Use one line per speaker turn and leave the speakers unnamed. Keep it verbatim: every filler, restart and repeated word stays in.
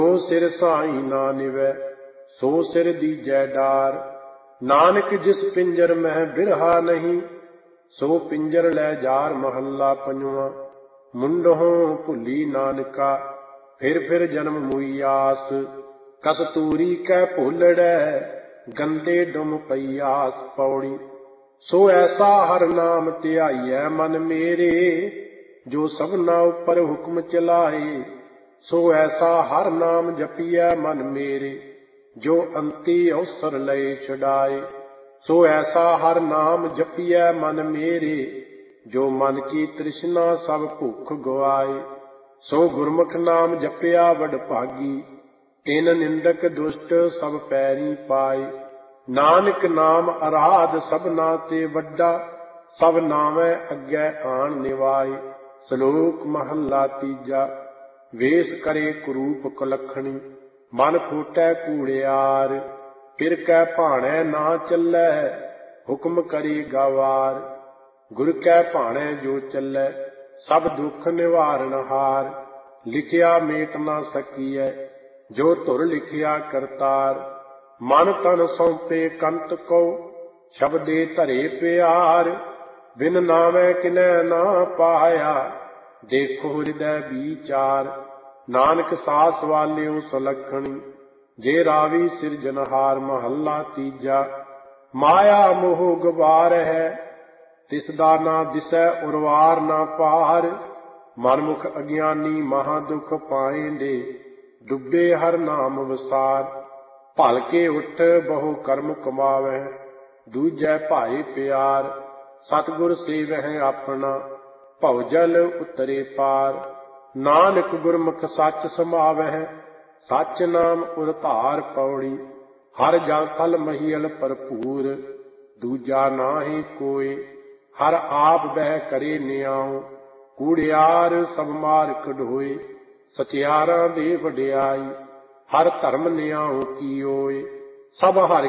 ਸੋ ਸਿਰ ਸਾਈ ਨਾ ਨਿਵੈ ਸੋ ਸਿਰ ਦੀਜੈ ਡਾਰ। ਨਾਨਕ ਜਿਸ ਪਿੰਜਰ ਮਹਿ ਬਿਰਹਾ ਨਹੀਂ ਸੋ ਪਿੰਜਰ ਲੈ ਜਾਰ। ਮਹੱਲਾ ਪੰਜਵਾਂ। ਮੁੰਡਹੁ ਭੁੱਲੀ ਨਾਨਕਾ ਫਿਰ ਫਿਰ ਜਨਮ ਮੁਈ ਆਸ। ਕਸਤੂਰੀ ਕੈ ਭੋਲੜੈ ਗੰਦੇ ਡੁਮ ਪਈ ਆਸ। ਪੌੜੀ। ਸੋ ਐਸਾ ਹਰ ਨਾਮ ਧਿਆਈਐ ਮਨ ਮੇਰੇ ਜੋ ਸਭਨਾ ਉੱਪਰ ਹੁਕਮ ਚਲਾਏ। ਸੋ ਐਸਾ ਹਰ ਨਾਮ ਜਪੀਐ ਮਨ ਮੇਰੇ ਜੋ ਅੰਤੀ ਅਵਸਰ ਲਏ ਛੁਡਾਏ। ਸੋ ਐਸਾ ਹਰ ਨਾਮ ਜਪੀਐ ਮਨ ਮੇਰੇ ਜੋ ਮਨ ਕੀ ਤ੍ਰਿਸ਼ਨਾ ਸਭ ਭੁੱਖ ਗਵਾਏ। ਸੋ ਗੁਰਮੁਖ ਨਾਮ ਜਪਿਆ ਵਡ ਭਾਗੀ ਤਿਨ ਨਿੰਦਕ ਦੁਸ਼ਟ ਸਭ ਪੈਰੀ ਪਾਏ। ਨਾਨਕ ਨਾਮ ਅਰਾਧ ਸਭਨਾ ਤੇ ਵੱਡਾ ਸਭ ਨਾਮੈ ਅੱਗੇ ਆਣ ਨਿਵਾਏ। ਸ਼ਲੋਕ ਮਹੱਲਾ ਤੀਜਾ। ਵੇਸ ਕਰੇ ਕੁਰੂਪ ਕੁਲੱਖਣੀ ਮਨ ਫੂਟੈ ਕੂੜਿਆਰ। ਫਿਰ ਕੈ ਭਾਣੈ ਨਾ ਚੱਲੈ ਹੁਕਮ ਕਰੇ ਗਾਵਾਰ। ਗੁਰ ਕੈ ਭਾਣੈ ਜੋ ਚੱਲੈ ਸਭ ਦੁੱਖ ਨਿਵਾਰਨ ਹਾਰ। ਲਿਖਿਆ ਮੇਟ ਨਾ ਸਕੀਐ ਜੋ ਧੁਰ ਲਿਖਿਆ ਕਰਤਾਰ। ਮਨ ਤਨ ਸੌਂਪੇ ਕੰਤ ਕੋ ਸ਼ਬਦੇ ਧਰੇ ਪਿਆਰ। ਬਿਨ ਨਾਮੈ ਕਿਨੈ ਨਾ ਪਾਇਆ ਦੇਖੋ ਹਿਰਦੈ ਵਿਚਾਰ। ਨਾਨਕ ਸਾਸ ਵਾਲਿਓ ਸੁਲੱਖਣੀ ਜੇ ਰਾਵੀ ਸਿਰਜਨਹਾਰ। ਮਹੱਲਾ ਤੀਜਾ। ਮਾਇਆ ਮੋਹ ਗਵਾਰ ਹੈ ਤਿਸ ਦਾ ਨਾ ਦਿਸੈ ਉਰਵਾਰ ਨਾ ਪਾਰ। ਮਨਮੁਖ ਅਗਿਆਨੀ ਮਹਾ ਦੁਖ ਪਾਏਂਦੇ ਡੁੱਬੇ ਹਰ ਨਾਮ ਵਸਾਰ। ਭਲਕੇ ਉੱਠ ਬਹੁ ਕਰਮ ਕਮਾਵੈ ਦੂਜੈ ਭਾਏ ਪਿਆਰ। ਸਤਿਗੁਰ ਸੇਵਹਿ ਆਪਣਾ ਭਉ ਜਲ ਉਤਰੇ ਪਾਰ। ਨਾਨਕ ਗੁਰਮੁਖ ਸੱਚ ਸਮਾਵਹਿ ਸੱਚ ਨਾਮ ਉਰ ਧਾਰ। ਪੌੜੀ। ਹਰ ਜਾਂ ਥਲ ਮਹੀਅਲ ਭਰਪੂਰ ਦੂਜਾ ਨਾਹੀ ਕੋਇ। ਹਰ ਆਪ ਬਹਿ ਕਰੇ ਨਿਆਉ ਕੂੜਿਆਰ ਸਭ ਮਾਰ ਕਢੋਏ। ਸਚਿਆਰਾਂ ਦੇ ਵਡਿਆਈ ਹਰ ਧਰਮ ਨਿਆਉ ਕੀਓਏ। ਸਭ ਹਰਿ